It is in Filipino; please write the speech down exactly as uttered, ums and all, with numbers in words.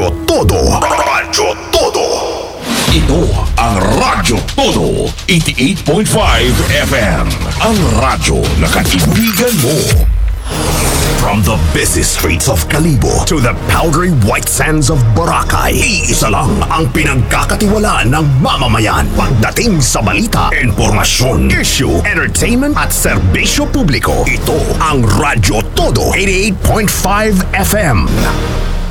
Radyo Todo. Radyo Todo. Ito ang Radyo Todo, eighty-eight point five F M. Ang radyo na kaibigan mo. From the busy streets of Kalibo to the powdery white sands of Boracay, iisa lang ang pinagkakatiwalaan ng mamamayan pagdating sa balita, informasyon, issue, entertainment at serbisyo publiko. Ito ang Radyo Todo, eighty-eight point five F M.